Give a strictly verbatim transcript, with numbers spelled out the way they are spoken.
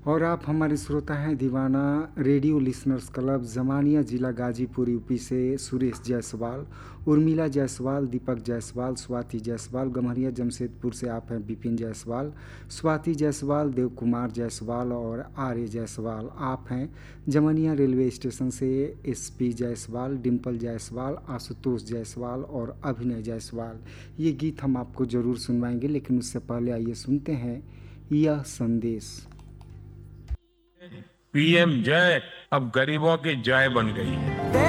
और आप हमारे श्रोता हैं दीवाना रेडियो लिसनर्स क्लब जमानिया जिला गाजीपुर यूपी से सुरेश जायसवाल, उर्मिला जायसवाल, दीपक जायसवाल, स्वाति जायसवाल। गम्हरिया जमशेदपुर से आप हैं विपिन जायसवाल, स्वाति जायसवाल, देव कुमार जायसवाल और आर्य जायसवाल। आप हैं जमनिया रेलवे स्टेशन से एसपी जायसवाल, डिम्पल जायसवाल, आशुतोष जायसवाल और अभिनय जायसवाल। ये गीत हम आपको ज़रूर सुनवाएंगे, लेकिन उससे पहले आइए सुनते हैं यह संदेश। पीएम जय अब गरीबों की जय बन गई है।